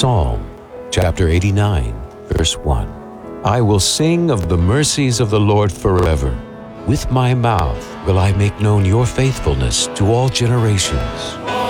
Psalm chapter 89, verse 1. I will sing of the mercies of the Lord forever. With my mouth will I make known your faithfulness to all generations.